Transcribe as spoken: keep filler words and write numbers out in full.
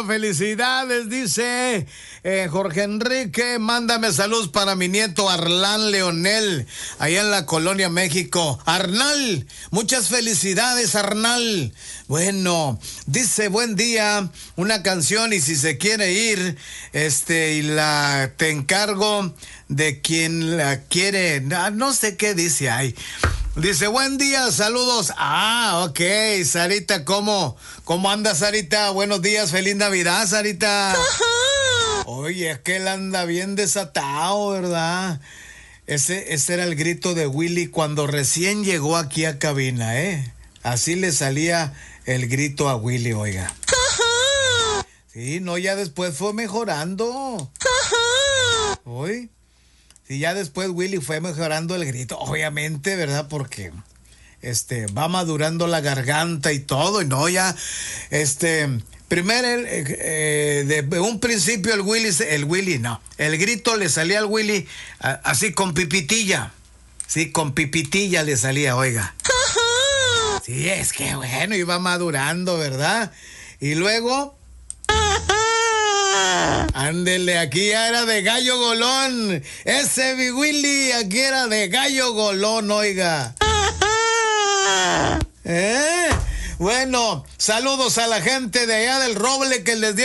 bueno, felicidades, dice eh, Jorge Enrique, mándame saludos para mi nieto Arlán Leonel, allá en la Colonia México. Arnal, muchas felicidades, Arnal. Bueno, dice, buen día, una canción y si se quiere ir, este, y la te encargo de quien la quiere, no, no sé qué dice ahí. Dice, buen día, saludos. Ah, ok, Sarita, ¿cómo? ¿Cómo anda, Sarita? Buenos días, feliz Navidad, Sarita. Oye, es que él anda bien desatado, ¿verdad? Ese, ese era el grito de Willy cuando recién llegó aquí a cabina, ¿eh? Así le salía el grito a Willy, oiga. Sí, no, ya después fue mejorando. Hoy. Y ya después Willy fue mejorando el grito, obviamente, ¿verdad? Porque este va madurando la garganta y todo, y no, ya, este, primero, eh, de un principio el Willy, el Willy, no, el grito le salía al Willy a, así con pipitilla, sí, con pipitilla le salía, oiga. Sí, es que bueno, iba madurando, ¿verdad? Y luego... Ándele, aquí ya era de gallo golón. Ese Big Willy aquí era de gallo golón, oiga. ¿Eh? Bueno, saludos a la gente de allá del Roble que les dio